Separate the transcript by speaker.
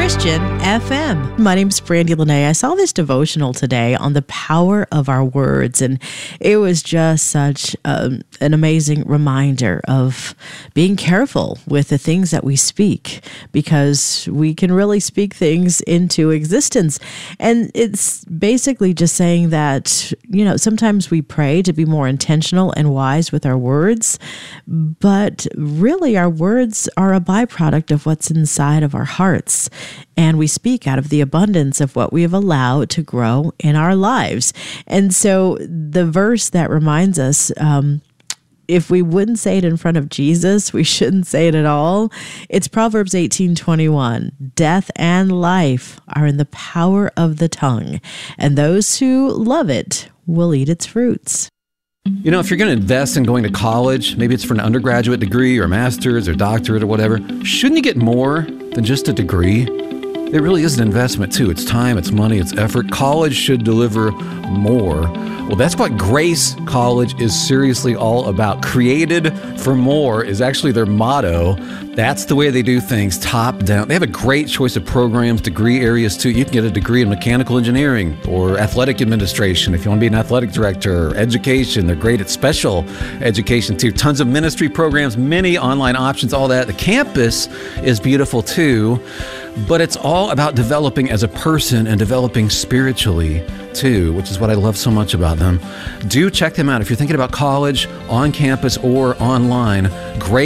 Speaker 1: Christian FM. My name's Brandy Lene. I saw this devotional today on the power of our words, and it was just such an amazing reminder of being careful with the things that we speak, because we can really speak things into existence. And it's basically just saying that, sometimes we pray to be more intentional and wise with our words, but really our words are a byproduct of what's inside of our hearts. And we speak out of the abundance of what we have allowed to grow in our lives. And so the verse that reminds us, if we wouldn't say it in front of Jesus, we shouldn't say it at all. It's Proverbs 18:21. Death and life are in the power of the tongue, and those who love it will eat its fruits.
Speaker 2: If you're going to invest in going to college, maybe it's for an undergraduate degree or a master's or doctorate or whatever, shouldn't you get more than just a degree? It really is an investment too. It's time, it's money, it's effort. College should deliver more. Well, that's what Grace College is seriously all about. Created for more is actually their motto. That's the way they do things, top down. They have a great choice of programs, degree areas too. You can get a degree in mechanical engineering or athletic administration if you want to be an athletic director, or education. They're great at special education too. Tons of ministry programs, many online options, all that. The campus is beautiful too. But it's all about developing as a person and developing spiritually too, which is what I love so much about them. Do check them out. If you're thinking about college, on campus or online, great